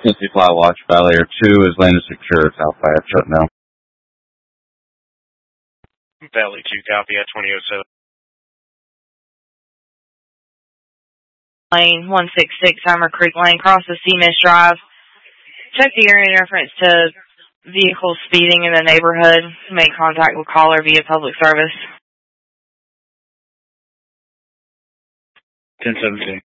Cincy Fly Watch, Valley Air 2 is landed secure. It's Alpha at shut now. Valley 2, copy at 2007. Lane 166, Summer Creek Lane, cross the Seamish Drive. Check the area in reference to vehicles speeding in the neighborhood. Make contact with caller via public service. 1017.